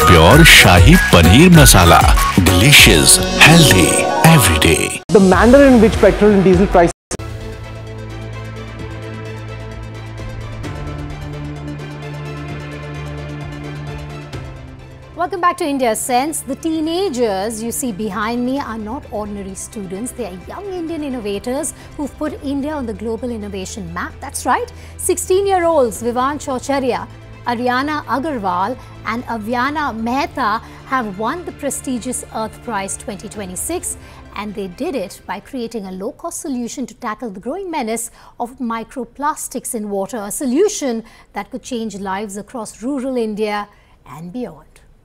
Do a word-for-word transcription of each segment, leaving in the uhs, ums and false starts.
Pure Shahi Paneer Masala. Delicious, healthy, every day. The manner in which petrol and diesel prices Welcome back to India Sense. The teenagers you see behind me are not ordinary students. They are young Indian innovators who've put India on the global innovation map. That's right. sixteen-year-olds Vivan Chaucharia, Ariana Agarwal and Avyana Mehta have won the prestigious Earth Prize twenty twenty-six, and they did it by creating a low-cost solution to tackle the growing menace of microplastics in water, a solution that could change lives across rural India and beyond.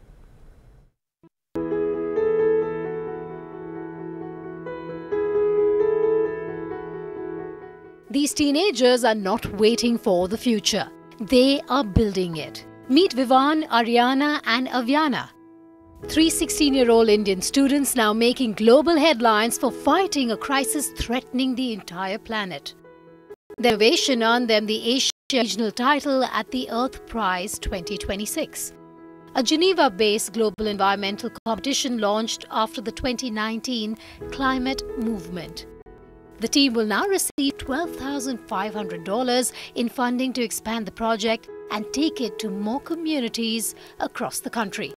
These teenagers are not waiting for the future. They are building it. Meet Vivan, Ariana and Avyana. Three sixteen-year-old Indian students now making global headlines for fighting a crisis threatening the entire planet. Their innovation earned them the Asia Regional title at the Earth Prize twenty twenty-six. A Geneva-based global environmental competition launched after the twenty nineteen climate movement. The team will now receive twelve thousand five hundred dollars in funding to expand the project and take it to more communities across the country.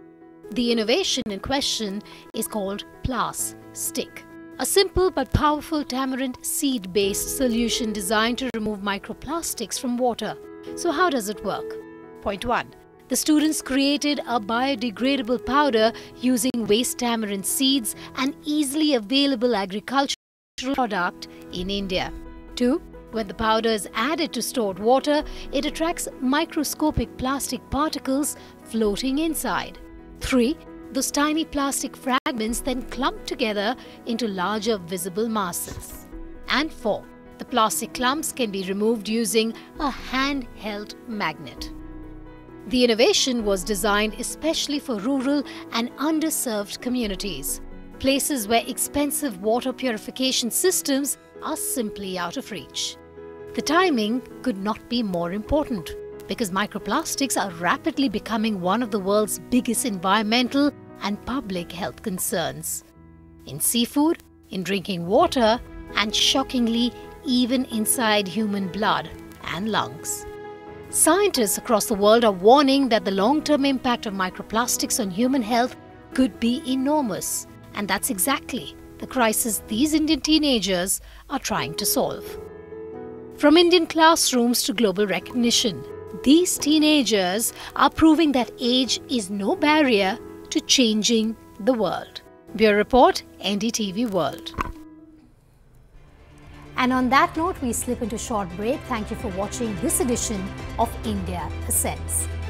The innovation in question is called Plastic, a simple but powerful tamarind seed-based solution designed to remove microplastics from water. So how does it work? Point one. The students created a biodegradable powder using waste tamarind seeds, an easily available agricultural product in India. two. When the powder is added to stored water, it attracts microscopic plastic particles floating inside. three. Those tiny plastic fragments then clump together into larger visible masses. And four. The plastic clumps can be removed using a handheld magnet. The innovation was designed especially for rural and underserved communities, places where expensive water purification systems are simply out of reach. The timing could not be more important because microplastics are rapidly becoming one of the world's biggest environmental and public health concerns. In seafood, in drinking water, and shockingly, even inside human blood and lungs. Scientists across the world are warning that the long-term impact of microplastics on human health could be enormous. And that's exactly the crisis these Indian teenagers are trying to solve. From Indian classrooms to global recognition, these teenagers are proving that age is no barrier to changing the world. Bureau Report, N D T V World. And on that note, we slip into a short break. Thank you for watching this edition of India Sense.